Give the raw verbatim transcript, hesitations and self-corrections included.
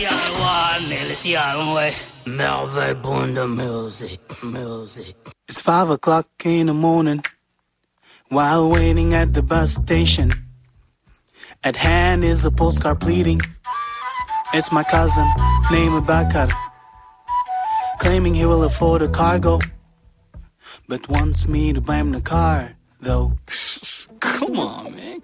It's five o'clock in the morning, while waiting at the bus station. At hand is a postcard pleading. It's my cousin, named Bakar, claiming he will afford a cargo, but wants me to buy him the car, though. Come on, man.